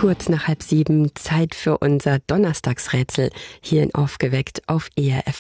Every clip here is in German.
Kurz nach 6:30, Zeit für unser Donnerstagsrätsel hier in Aufgeweckt auf ERF+.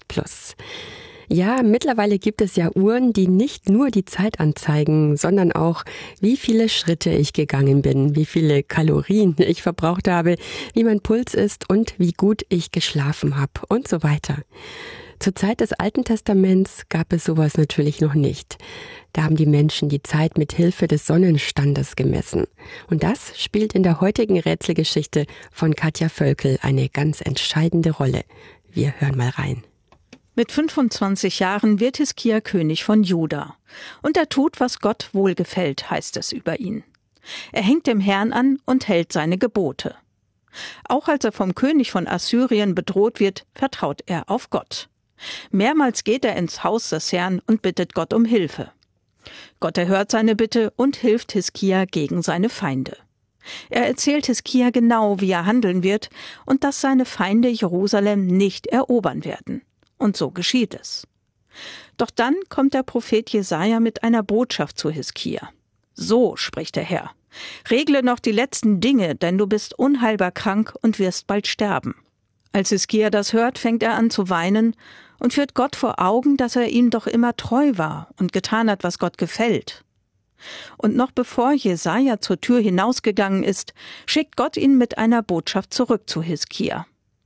Ja, mittlerweile gibt es ja Uhren, die nicht nur die Zeit anzeigen, sondern auch, wie viele Schritte ich gegangen bin, wie viele Kalorien ich verbraucht habe, wie mein Puls ist und wie gut ich geschlafen habe und so weiter. Zur Zeit des Alten Testaments gab es sowas natürlich noch nicht. Da haben die Menschen die Zeit mit Hilfe des Sonnenstandes gemessen. Und das spielt in der heutigen Rätselgeschichte von Katja Völkel eine ganz entscheidende Rolle. Wir hören mal rein. Mit 25 Jahren wird Hiskia König von Juda. Und er tut, was Gott wohlgefällt, heißt es über ihn. Er hängt dem Herrn an und hält seine Gebote. Auch als er vom König von Assyrien bedroht wird, vertraut er auf Gott. Mehrmals geht er ins Haus des Herrn und bittet Gott um Hilfe. Gott erhört seine Bitte und hilft Hiskia gegen seine Feinde. Er erzählt Hiskia genau, wie er handeln wird und dass seine Feinde Jerusalem nicht erobern werden. Und so geschieht es. Doch dann kommt der Prophet Jesaja mit einer Botschaft zu Hiskia. So spricht der Herr: Regle noch die letzten Dinge, denn du bist unheilbar krank und wirst bald sterben. Als Hiskia das hört, fängt er an zu weinen und führt Gott vor Augen, dass er ihm doch immer treu war und getan hat, was Gott gefällt. Und noch bevor Jesaja zur Tür hinausgegangen ist, schickt Gott ihn mit einer Botschaft zurück zu Hiskia.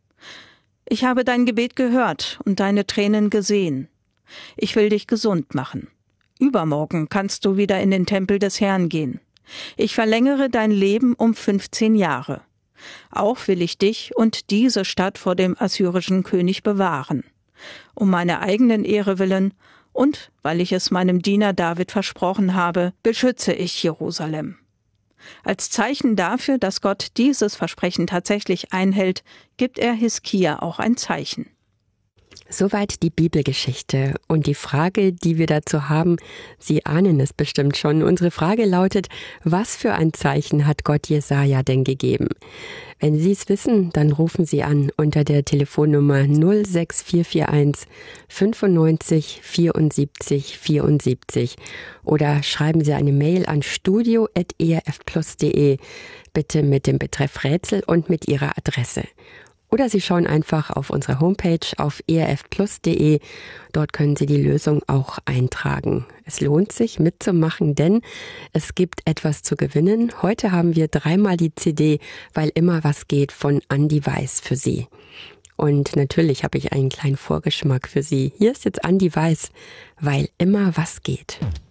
Ich habe dein Gebet gehört und deine Tränen gesehen. Ich will dich gesund machen. Übermorgen kannst du wieder in den Tempel des Herrn gehen. Ich verlängere dein Leben um 15 Jahre. Auch will ich dich und diese Stadt vor dem assyrischen König bewahren. Um meiner eigenen Ehre willen und weil ich es meinem Diener David versprochen habe, beschütze ich Jerusalem. Als Zeichen dafür, dass Gott dieses Versprechen tatsächlich einhält, gibt er Hiskia auch ein Zeichen. Soweit die Bibelgeschichte. Und die Frage, die wir dazu haben, Sie ahnen es bestimmt schon. Unsere Frage lautet: Was für ein Zeichen hat Gott Jesaja denn gegeben? Wenn Sie es wissen, dann rufen Sie an unter der Telefonnummer 06441 95 74 74 oder schreiben Sie eine Mail an studio@erfplus.de, bitte mit dem Betreff Rätsel und mit Ihrer Adresse. Oder Sie schauen einfach auf unsere Homepage auf erfplus.de. Dort können Sie die Lösung auch eintragen. Es lohnt sich mitzumachen, denn es gibt etwas zu gewinnen. Heute haben wir 3-mal die CD Weil immer was geht von Andi Weiß für Sie. Und natürlich habe ich einen kleinen Vorgeschmack für Sie. Hier ist jetzt Andi Weiß, Weil immer was geht.